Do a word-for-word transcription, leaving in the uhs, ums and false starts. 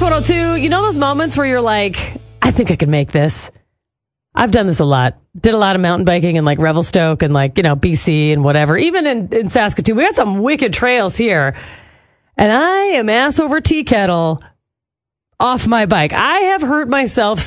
one oh two, you know those moments where you're like, I think I can make this. I've done this a lot. Did a lot of mountain biking in like Revelstoke and like, you know, B C and whatever. Even in, in Saskatoon, we got some wicked trails here. And I am ass over tea kettle off my bike. I have hurt myself